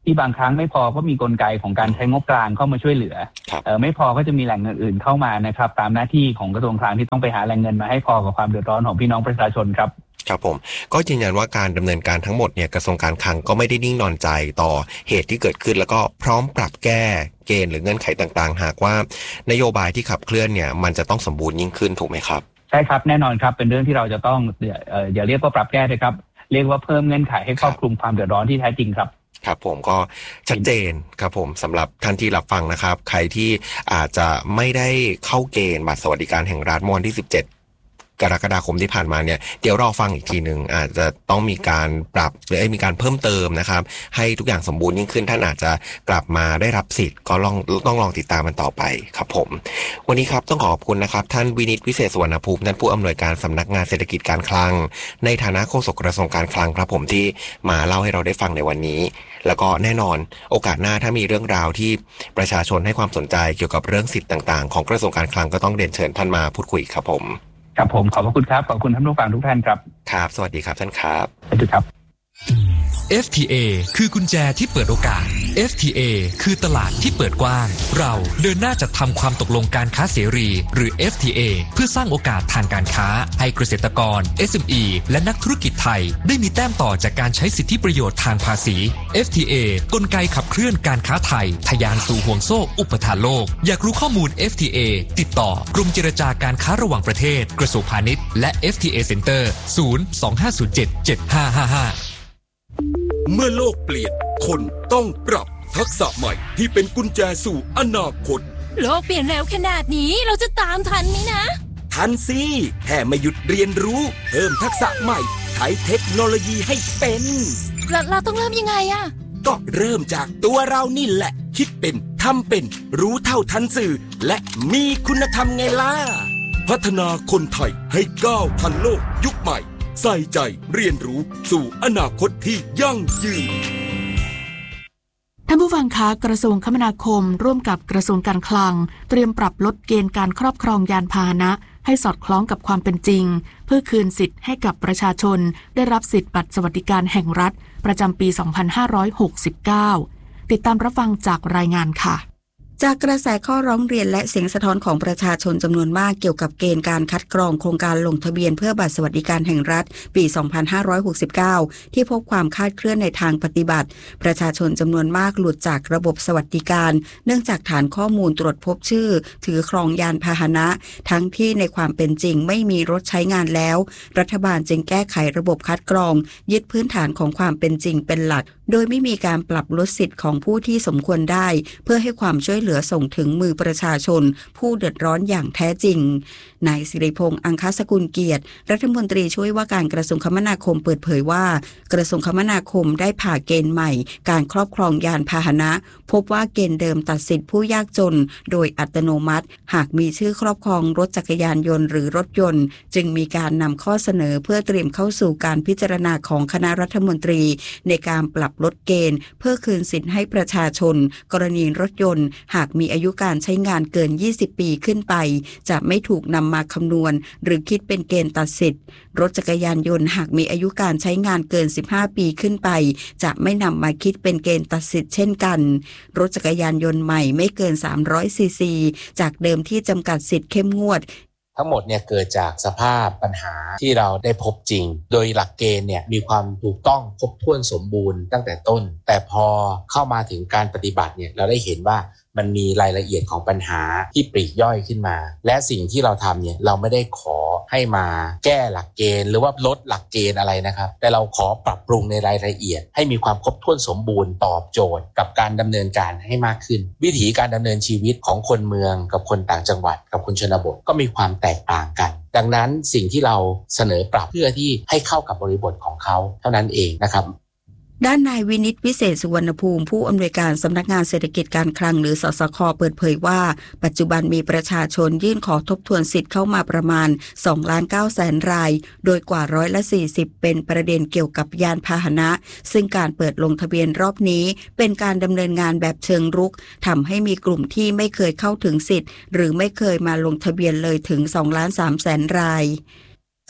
ที่บางครั้งไม่พอก็มีกลไกของการใช้งบกลางเข้ามาช่วยเหลือเออไม่พอก็จะมีแหล่งเงินอื่นเข้ามานะครับตามหน้าที่ของกระทรวงคลังที่ต้องไปหาแหล่งเงินมาให้พอกับความเดือดร้อนของพี่น้องประชาชนครับครับผมก็ยืนยันว่าการดำเนินการทั้งหมดเนี่ยกระทรวงการคลังก็ไม่ได้นิ่งนอนใจต่อเหตุที่เกิดขึ้นแล้วก็พร้อมปรับแก้เกณฑ์หรือเงื่อนไขต่างๆหากว่านโยบายที่ขับเคลื่อนเนี่ยมันจะต้องสมบูรณ์ยิ่งขึ้นถูกไหมครับใช่ครับแน่นอนครับเป็นเรื่องที่เราจะต้องเอ่ออย่าเรียกว่าปรับแก้เลยครับเรียกว่าเพิ่มเงื่อนไขให้ครอบคลุมความเดือดร้อนที่แท้จริงครับครับผมก็ชัดเจนครับผมสำหรับท่านที่รับฟังนะครับใครที่อาจจะไม่ได้เข้าเกณฑ์บัตรสวัสดิการแห่งรัฐเมื่อวันที่สิบเจ็ดกรกฎาคมที่ผ่านมาเนี่ยเดี๋ยวรอฟังอีกทีหนึ่งอาจจะต้องมีการปรับหรือมีการเพิ่มเติมนะครับให้ทุกอย่างสมบูรณ์ยิ่งขึ้นท่านอาจจะกลับมาได้รับสิทธิ์ก็ลองต้องลองติดตามมันต่อไปครับผมวันนี้ครับต้องขอบคุณนะครับท่านวินิตวิเศษสุวรรณภูมิท่านผู้อำนวยการสำนักงานเศรษฐกิจการคลังในฐานะโฆษกกระทรวงการคลังครับผมที่มาเล่าให้เราได้ฟังในวันนี้แล้วก็แน่นอนโอกาสหน้าถ้ามีเรื่องราวที่ประชาชนให้ความสนใจเกี่ยวกับเรื่องสิทธิ์ต่างๆของกระทรวงการคลังก็ต้องเรียนเชิญท่านมาพูดคุยครับผมครับผมขอบพระคุณครับขอบคุณท่านผู้ฟังทุกท่านครับครับสวัสดีครับท่านครับสวัสดีครับเอฟ ที เอ คือกุญแจที่เปิดโอกาส เอฟ ที เอ คือตลาดที่เปิดกว้างเราเดินหน้าจัดทำความตกลงการค้าเสรีหรือ เอฟ ที เอ เพื่อสร้างโอกาสทางการค้าให้เกษตรกร เอส เอ็ม อี และนักธุรกิจไทยได้มีแต้มต่อจากการใช้สิทธิประโยชน์ทางภาษี เอฟ ที เอ กลไกขับเคลื่อนการค้าไทยทะยานสู่ห่วงโซ่อุปทานโลกอยากรู้ข้อมูล เอฟ ที เอ ติดต่อกรมเจรจาการค้าระหว่างประเทศกระทรวงพาณิชย์และ เอฟ ที เอ Center ศูนย์ สอง ห้า ศูนย์ เจ็ด เจ็ด ห้า ห้า ห้าเมื่อโลกเปลี่ยนคนต้องปรับทักษะใหม่ที่เป็นกุญแจสู่อนาคตโลกเปลี่ยนเร็วขนาดนี้เราจะตามทันไหมนะทันสิแค่ไม่หยุดเรียนรู้เพิ่มทักษะใหม่ใช้เทคโนโลยีให้เป็นเราเราต้องเริ่มยังไงอะก็เริ่มจากตัวเรานี่แหละคิดเป็นทำเป็นรู้เท่าทันสื่อและมีคุณธรรมไงล่ะพัฒนาคนไทยให้ก้าวทันโลกยุคใหม่ใส่ใจเรียนรู้สู่อนาคตที่ยั่งยืนท่านผู้ฟังคะกระทรวงคมนาคมร่วมกับกระทรวงการคลังเตรียมปรับลดเกณฑ์การครอบครองยานพาหนะให้สอดคล้องกับความเป็นจริงเพื่อคืนสิทธิ์ให้กับประชาชนได้รับสิทธิบัตรสวัสดิการแห่งรัฐประจำปี สองพันห้าร้อยหกสิบเก้า ติดตามรับฟังจากรายงานค่ะจากกระแสข้อร้องเรียนและเสียงสะท้อนของประชาชนจำนวนมากเกี่ยวกับเกณฑ์การคัดกรองโครงการลงทะเบียนเพื่อบัตรสวัสดิการแห่งรัฐปี สองพันห้าร้อยหกสิบเก้า ที่พบความคลาดเคลื่อนในทางปฏิบัติประชาชนจำนวนมากหลุดจากระบบสวัสดิการเนื่องจากฐานข้อมูลตรวจพบชื่อถือครองยานพาหนะทั้งที่ในความเป็นจริงไม่มีรถใช้งานแล้วรัฐบาลจึงแก้ไขระบบคัดกรองยึดพื้นฐานของความเป็นจริงเป็นหลักโดยไม่มีการปรับลดสิทธิ์ของผู้ที่สมควรได้เพื่อให้ความช่วยเหลือส่งถึงมือประชาชนผู้เดือดร้อนอย่างแท้จริงนายสิริพงษ์อังคสกุลเกียรติรัฐมนตรีช่วยว่าการกระทรวงคมนาคมเปิดเผยว่ากระทรวงคมนาคมได้ผ่าเกณฑ์ใหม่การครอบครองยานพาหนะพบว่าเกณฑ์เดิมตัดสิทธิผู้ยากจนโดยอัตโนมัติหากมีชื่อครอบครองรถจักรยานยนต์หรือรถยนต์จึงมีการนำข้อเสนอเพื่อเตรียมเข้าสู่การพิจารณาของคณะรัฐมนตรีในการปรับลดเกณฑ์เพื่อคืนสิทธิ์ให้ประชาชนกรณีรถยนต์หากมีอายุการใช้งานเกินยี่สิบปีขึ้นไปจะไม่ถูกนำมาคำนวณหรือคิดเป็นเกณฑ์ตัดสิทธิ์รถจักรยานยนต์หากมีอายุการใช้งานเกินสิบห้าปีขึ้นไปจะไม่นำมาคิดเป็นเกณฑ์ตัดสิทธิ์เช่นกันรถจักรยานยนต์ใหม่ไม่เกินสามร้อยซีซีจากเดิมที่จำกัดสิทธิ์เข้มงวดทั้งหมดเนี่ยเกิดจากสภาพปัญหาที่เราได้พบจริงโดยหลักเกณฑ์เนี่ยมีความถูกต้องครบถ้วนสมบูรณ์ตั้งแต่ต้นแต่พอเข้ามาถึงการปฏิบัติเนี่ยเราได้เห็นว่ามันมีรายละเอียดของปัญหาที่ปลีกย่อยขึ้นมาและสิ่งที่เราทำเนี่ยเราไม่ได้ขอให้มาแก้หลักเกณฑ์หรือว่าลดหลักเกณฑ์อะไรนะครับแต่เราขอปรับปรุงในรายละเอียดให้มีความครบถ้วนสมบูรณ์ตอบโจทย์กับการดำเนินการให้มากขึ้นวิถีการดำเนินชีวิตของคนเมืองกับคนต่างจังหวัดกับคนชนบทก็มีความแตกต่างกันดังนั้นสิ่งที่เราเสนอปรับเพื่อที่ให้เข้ากับบริบทของเขาเท่านั้นเองนะครับด้านนายวินิตวิเศษสุวรรณภูมิผู้อำนวยการสำนักงานเศรษฐกิจการคลังหรือสสค.เปิดเผยว่าปัจจุบันมีประชาชนยื่นขอทบทวนสิทธิ์เข้ามาประมาณ สองล้านเก้าแสน รายโดยกว่าร้อยละสี่สิบเป็นประเด็นเกี่ยวกับยานพาหนะซึ่งการเปิดลงทะเบียนรอบนี้เป็นการดำเนินงานแบบเชิงรุกทำให้มีกลุ่มที่ไม่เคยเข้าถึงสิทธิ์หรือไม่เคยมาลงทะเบียนเลยถึง สองล้านสามแสน ราย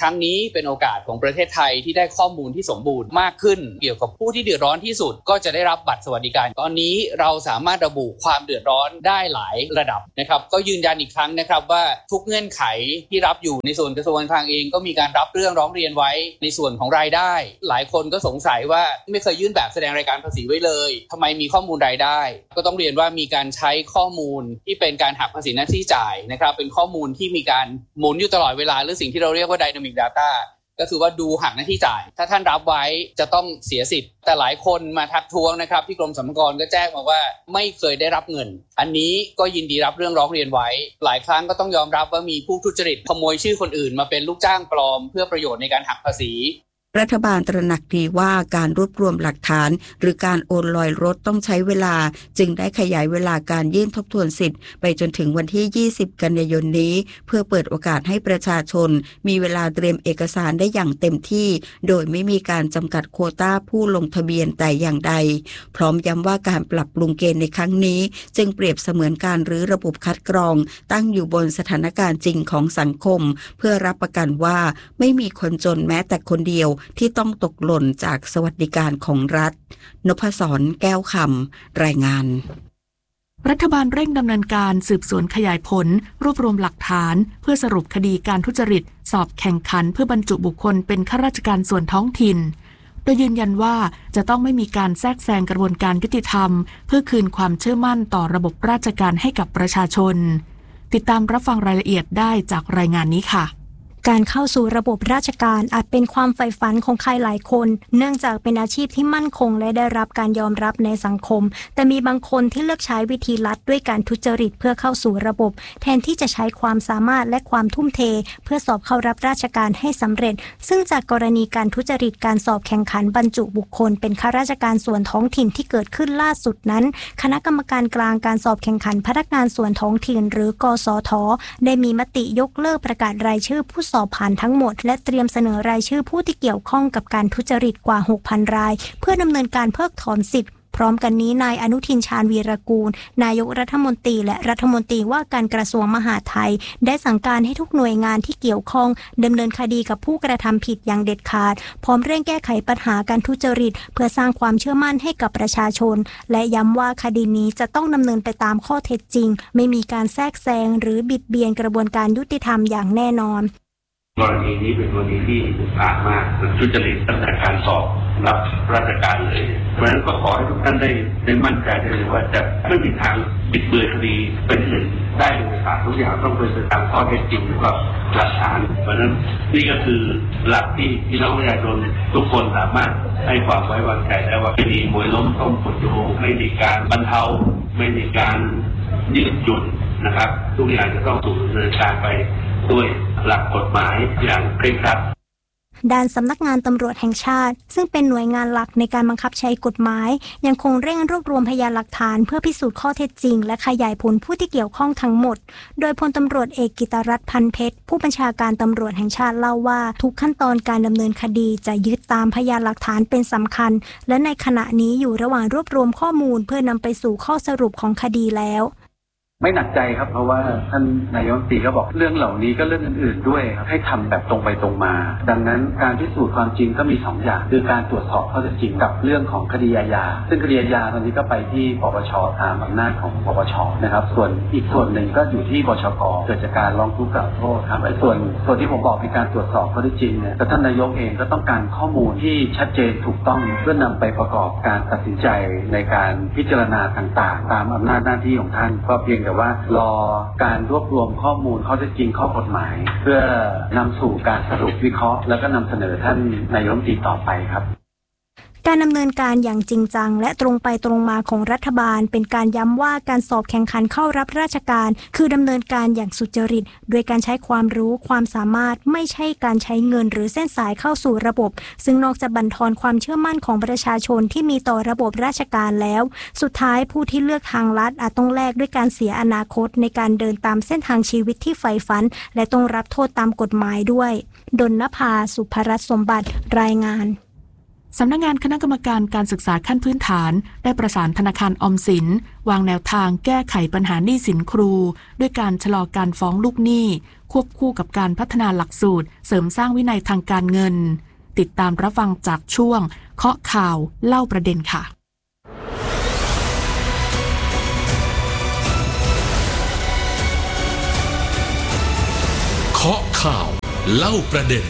ครั้งนี้เป็นโอกาสของประเทศไทยที่ได้ข้อมูลที่สมบูรณ์มากขึ้นเกี่ยวกับผู้ที่เดือดร้อนที่สุดก็จะได้รับบัตรสวัสดิการตอนนี้เราสามารถระบุความเดือดร้อนได้หลายระดับนะครับก็ยืนยันอีกครั้งนะครับว่าทุกเงื่อนไขที่รับอยู่ในส่วนกระทรวงการคลังเองก็มีการรับเรื่องร้องเรียนไว้ในส่วนของรายได้หลายคนก็สงสัยว่าไม่เคยยื่นแบบแสดงรายการภาษีไว้เลยทำไมมีข้อมูลรายได้ก็ต้องเรียนว่ามีการใช้ข้อมูลที่เป็นการหักภาษีหน้าที่จ่ายนะครับเป็นข้อมูลที่มีการหมุนอยู่ตลอดเวลาหรือสิ่งที่เราเรียกว่า Dynamic Data ก็คือว่าดูหักหน้าที่จ่ายถ้าท่านรับไว้จะต้องเสียสิทธิ์แต่หลายคนมาทักท้วงนะครับที่กรมสรรพากรก็แจ้งมาว่าไม่เคยได้รับเงินอันนี้ก็ยินดีรับเรื่องร้องเรียนไว้หลายครั้งก็ต้องยอมรับว่ามีผู้ทุจริตขโมยชื่อคนอื่นมาเป็นลูกจ้างปลอมเพื่อประโยชน์ในการหักภาษีรัฐบาลตระหนักดีว่าการรวบรวมหลักฐานหรือการโอนลอยรถต้องใช้เวลาจึงได้ขยายเวลาการยื่นทบทวนสิทธิ์ไปจนถึงวันที่ยี่สิบกันยายนนี้เพื่อเปิดโอกาสให้ประชาชนมีเวลาเตรียมเอกสารได้อย่างเต็มที่โดยไม่มีการจำกัดโควต้าผู้ลงทะเบียนแต่อย่างใดพร้อมย้ำว่าการปรับปรุงเกณฑ์ในครั้งนี้จึงเปรียบเสมือนการรื้อระบบคัดกรองตั้งอยู่บนสถานการณ์จริงของสังคมเพื่อรับประกันว่าไม่มีคนจนแม้แต่คนเดียวที่ต้องตกหล่นจากสวัสดิการของรัฐนพศรแก้วคำรายงานรัฐบาลเร่งดำเนินการสืบสวนขยายผลรวบรวมหลักฐานเพื่อสรุปคดีการทุจริตสอบแข่งขันเพื่อบรรจุบุคคลเป็นข้าราชการส่วนท้องถิ่นโดยยืนยันว่าจะต้องไม่มีการแทรกแซงกระบวนการยุติธรรมเพื่อคืนความเชื่อมั่นต่อระบบราชการให้กับประชาชนติดตามรับฟังรายละเอียดได้จากรายงานนี้ค่ะการเข้าสู่ระบบราชการอาจเป็นความใฝ่ฝันของใครหลายคนเนื่องจากเป็นอาชีพที่มั่นคงและได้รับการยอมรับในสังคมแต่มีบางคนที่เลือกใช้วิธีลัดด้วยการทุจริตเพื่อเข้าสู่ระบบแทนที่จะใช้ความสามารถและความทุ่มเทเพื่อสอบเข้ารับราชการให้สำเร็จซึ่งจากกรณีการทุจริตการสอบแข่งขันบรรจุบุคคลเป็นข้าราชการส่วนท้องถิ่นที่เกิดขึ้นล่าสุดนั้นคณะกรรมการกลางการสอบแข่งขันพนักงานส่วนท้องถิ่นหรือกสท.ได้มีมติยกเลิกประกาศรายชื่อผู้สอบผ่านทั้งหมดและเตรียมเสนอรายชื่อผู้ที่เกี่ยวข้องกับการทุจริตกว่า หกพัน รายเพื่อดำเนินการเพิกถอนสิทธิ์พร้อมกันนี้นายอนุทินชาญวีรกูลนายกรัฐมนตรีและรัฐมนตรีว่าการกระทรวงมหาดไทยได้สั่งการให้ทุกหน่วยงานที่เกี่ยวข้องดำเนินคดีกับผู้กระทำผิดอย่างเด็ดขาดพร้อมเร่งแก้ไขปัญหาการทุจริตเพื่อสร้างความเชื่อมั่นให้กับประชาชนและย้ำว่าคดีนี้จะต้องดำเนินไปตามข้อเท็จจริงไม่มีการแทรกแซงหรือบิดเบียนกระบวนการยุติธรรมอย่างแน่นอนกรณีนี้เป็นกรณีที่อุกอาจมากทุจริตตั้งแต่การสอบรับราชการเลยเพราะฉะนั้นก็ขอให้ทุกท่านได้ได้มั่นใจได้เลยว่าจะไม่มีทางบิดเบือนคดีเป็นอื่นได้เลยครับทุกอย่างต้องเป็นไปตามข้อเท็จจริงและหลักฐานเพราะฉะนั้นนี่ก็คือหลักที่พี่น้องประชาชนทุกคนสามารถให้ความไว้วางใจได้ว่าคดีมวยล้มต้มกดจูไม่มีการบรรเทาไม่มีการยืดหยุ่นนะครับทุกอย่างจะต้องถูกดำเนินการไปด้วยหลักกฎหมายอย่างเคร่งครัดด้านสำนักงานตำรวจแห่งชาติซึ่งเป็นหน่วยงานหลักในการบังคับใช้กฎหมายยังคงเร่งรวบรวมพยานหลักฐานเพื่อพิสูจน์ข้อเท็จจริงและขยายผลผู้ที่เกี่ยวข้องทั้งหมดโดยพลตำรวจเอกกิตรัตน์พันเพชรผู้บัญชาการตำรวจแห่งชาติเล่าว่าทุกขั้นตอนการดำเนินคดีจะยึดตามพยานหลักฐานเป็นสำคัญและในขณะนี้อยู่ระหว่างรวบรวมข้อมูลเพื่อนำไปสู่ข้อสรุปของคดีแล้วไม่หนักใจครับเพราะว่าท่านนายกรัฐมนตรีก็บอกเรื่องเหล่านี้ก็เรื่องอื่นๆด้วยครับให้ทำแบบตรงไปตรงมาดังนั้นการพิสูจน์ความจริงก็มีสองอย่างคือการตรวจสอบข้อเท็จจริงกับเรื่องของคดีอาญาซึ่งคดีอาญาตอนนี้ก็ไปที่ปปชตามอำนาจของปปชนะครับส่วนอีกส่วนหนึ่งก็อยู่ที่บชก.เกิดจากการร้องทุกข์กล่าวโทษครับไอ้ส่วนส่วนที่ผมบอกเป็นการตรวจสอบข้อเท็จจริงเนี่ยแต่ท่านนายกเองก็ต้องการข้อมูลที่ชัดเจนถูกต้องเพื่อนำไปประกอบการตัดสินใจในการพิจารณาต่างๆตามอำนาจหน้าที่ของท่านก็เพียงแต่ว่ารอการรวบรวมข้อมูลข้อเท็จจริงข้อกฎหมายเพื่อนำสู่การสรุปวิเคราะห์แล้วก็นำเสนอท่านนายกรัฐมนตรีต่อไปครับการดำเนินการอย่างจริงจังและตรงไปตรงมาของรัฐบาลเป็นการย้ำว่าการสอบแข่งขันเข้ารับราชการคือดำเนินการอย่างสุจริตโดยการใช้ความรู้ความสามารถไม่ใช่การใช้เงินหรือเส้นสายเข้าสู่ระบบซึ่งนอกจากบั่นทอนความเชื่อมั่นของประชาชนที่มีต่อระบบราชการแล้วสุดท้ายผู้ที่เลือกทางลัดอาจต้องแลกด้วยการเสียอนาคตในการเดินตามเส้นทางชีวิตที่ใฝ่ฝันและต้องรับโทษตามกฎหมายด้วยดลนภาสุภรัตน์สมบัติรายงานสำนักงานคณะกรรมการการศึกษาขั้นพื้นฐานได้ประสานธนาคารออมสินวางแนวทางแก้ไขปัญหาหนี้สินครูด้วยการชะลอการฟ้องลูกหนี้ควบคู่กับการพัฒนาหลักสูตรเสริมสร้างวินัยทางการเงินติดตามรับฟังจากช่วงเคาะข่าวเล่าประเด็นค่ะเคาะข่าวเล่าประเด็น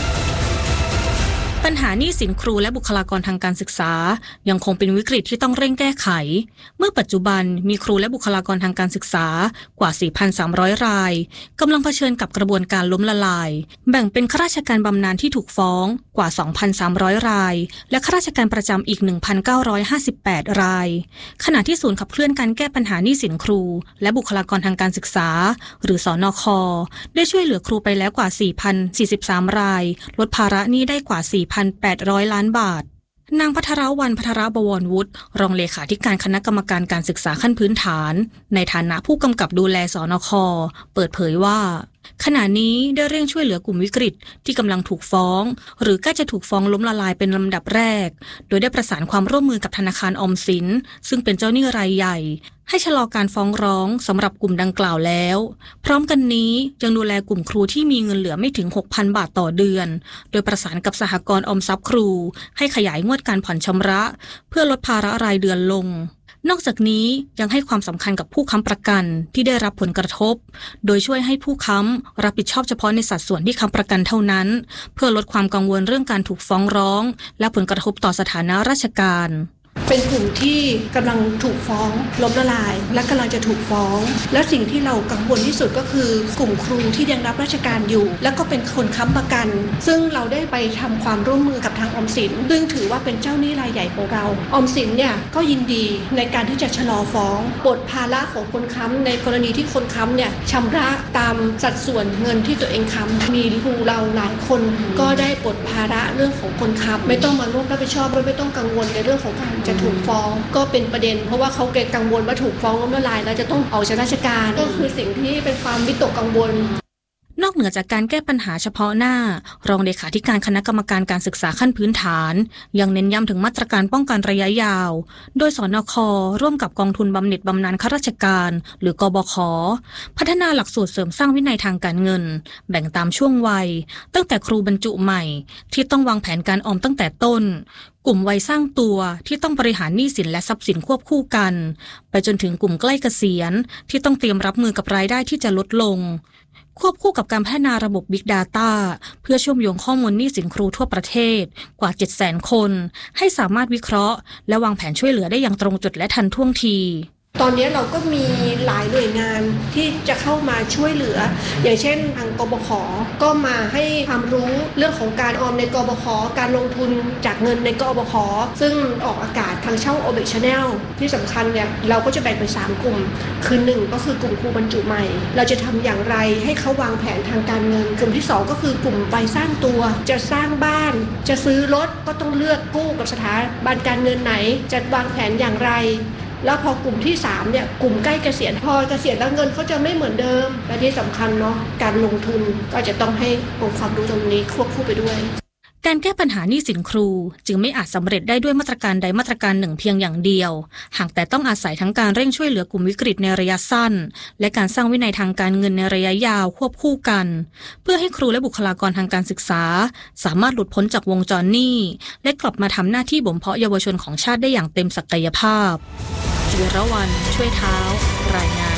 ปัญหาหนี้สินครูและบุคลากรทางการศึกษายังคงเป็นวิกฤตที่ต้องเร่งแก้ไขเมื่อปัจจุบันมีครูและบุคลากรทางการศึกษากว่า สี่พันสามร้อย รายกำลังเผชิญกับกระบวนการล้มละลายแบ่งเป็นข้าราชการบำนาญที่ถูกฟ้องกว่า สองพันสามร้อย รายและข้าราชการประจำอีก หนึ่งพันเก้าร้อยห้าสิบแปด รายขณะที่ศูนย์ขับเคลื่อนการแก้ปัญหาหนี้สินครูและบุคลากรทางการศึกษาหรือสนค.ได้ช่วยเหลือครูไปแล้วกว่า สี่พันสี่สิบสาม รายลดภาระหนี้ได้กว่า สี่พันแปดร้อย ล้านบาทนางภัทรวรรณ ภัทรบวรวุฒิรองเลขาธิการคณะกรรมการการศึกษาขั้นพื้นฐานในฐานะผู้กำกับดูแลสนค.เปิดเผยว่าขณะนี้ได้เร่งช่วยเหลือกลุ่มวิกฤตที่กำลังถูกฟ้องหรือใกล้จะถูกฟ้องล้มละลายเป็นลำดับแรกโดยได้ประสานความร่วมมือกับธนาคารออมสินซึ่งเป็นเจ้าหนี้รายใหญ่ให้ชะลอการฟ้องร้องสำหรับกลุ่มดังกล่าวแล้วพร้อมกันนี้ยังดูแลกลุ่มครูที่มีเงินเหลือไม่ถึง หกพัน บาทต่อเดือนโดยประสานกับสหกรณ์ออมทรัพย์ครูให้ขยายงวดการผ่อนชำระเพื่อลดภาระรายเดือนลงนอกจากนี้ยังให้ความสำคัญกับผู้ค้ำประกันที่ได้รับผลกระทบโดยช่วยให้ผู้ค้ำรับผิดชอบเฉพาะในสัดส่วนที่ค้ำประกันเท่านั้นเพื่อลดความกังวลเรื่องการถูกฟ้องร้องและผลกระทบต่อสถานะราชการเป็นกลุ่มที่กำลังถูกฟ้องล้มละลายและกำลังจะถูกฟ้องและสิ่งที่เรากังวลที่สุดก็คือกลุ่มครูที่ยังรับราชการอยู่และก็เป็นคนค้ำประกันซึ่งเราได้ไปทำความร่วมมือกับทางออมสินซึ่งถือว่าเป็นเจ้าหนี้รายใหญ่ของเราออมสินเนี่ยก็ยินดีในการที่จะชะลอฟ้องปลดภาระของคนค้ำในกรณีที่คนค้ำเนี่ยชำระตามสัดส่วนเงินที่ตัวเองค้ำมีครูเราหลายคนก็ได้ปลดภาระเรื่องของคนค้ำไม่ต้องมาร่วมรับผิดชอบไม่ต้องกังวลในเรื่องของการจะถูกฟ้องก็เป็นประเด็นเพราะว่าเขาเกรงกังวลว่าถูกฟ้องล้มละลายแล้วจะต้องออกจากราชการก็คือสิ่งที่เป็นความวิตกกังวลนอกเหนือจากการแก้ปัญหาเฉพาะหน้ารองเลขาธิการคณะกรรมการการศึกษาขั้นพื้นฐานยังเน้นย้ำถึงมาตรการป้องกันระยะยาวโดยสนค.ร่วมกับกองทุนบำเหน็จบำนาญข้าราชการหรือกบข.พัฒนาหลักสูตรเสริมสร้างวินัยทางการเงินแบ่งตามช่วงวัยตั้งแต่ครูบรรจุใหม่ที่ต้องวางแผนการออมตั้งแต่ต้นกลุ่มวัยสร้างตัวที่ต้องบริหารหนี้สินและทรัพย์สินควบคู่กันไปจนถึงกลุ่มใกล้เกษียณที่ต้องเตรียมรับมือกับรายได้ที่จะลดลงควบคู่กับการพัฒนาระบบ Big Data เพื่อเชื่อมโยงข้อมูลหนี้สินครูทั่วประเทศกว่า เจ็ดแสน คนให้สามารถวิเคราะห์และวางแผนช่วยเหลือได้อย่างตรงจุดและทันท่วงทีตอนนี้เราก็มีหลายหน่วยงานที่จะเข้ามาช่วยเหลืออย่างเช่นทางกบข.ก็มาให้ความรู้เรื่องของการออมในกบข.การลงทุนจากเงินในกบข.ซึ่งออกอากาศทางช่อง โอ บี Channel ที่สำคัญเนี่ยเราก็จะแบ่งเป็นสามกลุ่มคือหนึ่งก็คือกลุ่มครูบรรจุใหม่เราจะทำอย่างไรให้เขาวางแผนทางการเงินกลุ่มที่สองก็คือกลุ่มวัยสร้างตัวจะสร้างบ้านจะซื้อรถก็ต้องเลือกกู้กับสถาบันการเงินไหนจะวางแผนอย่างไรแล้วพอกลุ่มที่สามเนี่ยกลุ่มใกล้เกษียณพอเกษียณแล้วเงินเขาจะไม่เหมือนเดิมและที่สำคัญเนาะการลงทุนก็จะต้องให้องค์ความรู้ตรงนี้ควบคู่ไปด้วยการแก้ปัญหาหนี้สินครูจึงไม่อาจสำเร็จได้ด้วยมาตรการใดมาตรการหนึ่งเพียงอย่างเดียวหากแต่ต้องอาศัยทั้งการเร่งช่วยเหลือกลุ่มวิกฤตในระยะสั้นและการสร้างวินัยทางการเงินในระยะยาวควบคู่กันเพื่อให้ครูและบุคลากรทางการศึกษาสามารถหลุดพ้นจากวงจรหนี้และกลับมาทำหน้าที่บ่มเพาะเยาวชนของชาติได้อย่างเต็มศักยภาพจิรวรรณช่วยเท้ารายงาน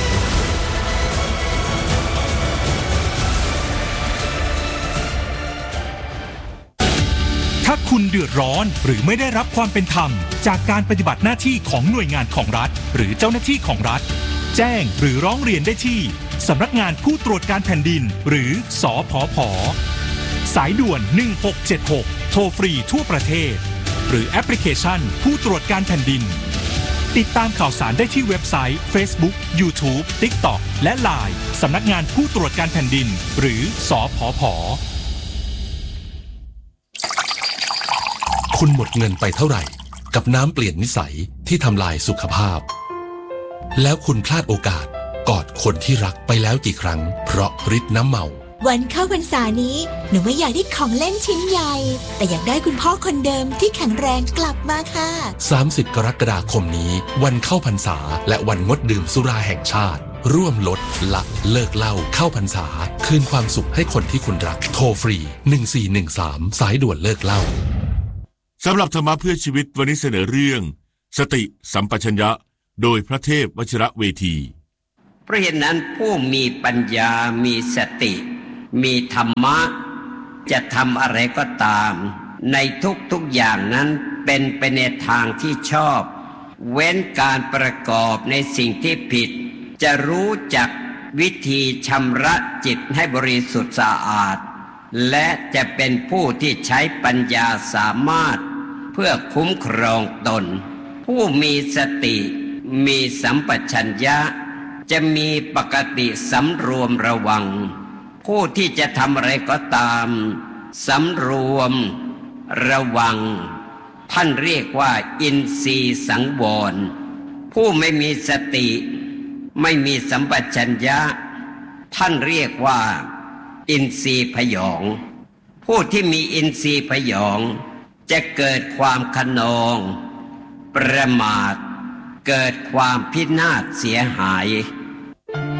ถ้าคุณเดือดร้อนหรือไม่ได้รับความเป็นธรรมจากการปฏิบัติหน้าที่ของหน่วยงานของรัฐหรือเจ้าหน้าที่ของรัฐแจ้งหรือร้องเรียนได้ที่สำนักงานผู้ตรวจการแผ่นดินหรือสผผ.สายด่วนหนึ่งหกเจ็ดหกโทรฟรีทั่วประเทศหรือแอปพลิเคชันผู้ตรวจการแผ่นดินติดตามข่าวสารได้ที่เว็บไซต์ Facebook YouTube TikTok และ ไลน์ สำนักงานผู้ตรวจการแผ่นดินหรือสผผ. คุณหมดเงินไปเท่าไหร่กับน้ำเปลี่ยนนิสัยที่ทำลายสุขภาพแล้วคุณพลาดโอกาสกอดคนที่รักไปแล้วกี่ครั้งเพราะฤทธิ์น้ำเมาวันเข้าพรรษานี้หนูไม่อยากได้ของเล่นชิ้นใหญ่แต่อยากได้คุณพ่อคนเดิมที่แข็งแรงกลับมาค่ะสามสิบกรกฎาคมนี้วันเข้าพรรษาและวันงดดื่มสุราแห่งชาติร่วมลดละเลิกเหล้าเข้าพรรษาคืนความสุขให้คนที่คุณรักโทรฟรีหนึ่งสี่หนึ่งสามสายด่วนเลิกเหล้าสำหรับธรรมะเพื่อชีวิตวันนี้เสนอเรื่องสติสัมปชัญญะโดยพระเทพวชิระเวทีเพราะเหตุนั้นผู้มีปัญญามีสติมีธรรมะจะทำอะไรก็ตามในทุกๆอย่างนั้นเป็นไปในทางที่ชอบเว้นการประกอบในสิ่งที่ผิดจะรู้จักวิธีชำระจิตให้บริสุทธิ์สะอาดและจะเป็นผู้ที่ใช้ปัญญาสามารถเพื่อคุ้มครองตนผู้มีสติมีสัมปชัญญะจะมีปกติสำรวมระวังผู้ที่จะทำอะไรก็ตามสำรวมระวังท่านเรียกว่าอินทรีย์สังวรผู้ไม่มีสติไม่มีสัมปชัญญะท่านเรียกว่าอินทรีย์พยองผู้ที่มีอินทรีย์พยองจะเกิดความขนองประมาทเกิดความพินาศเสียหาย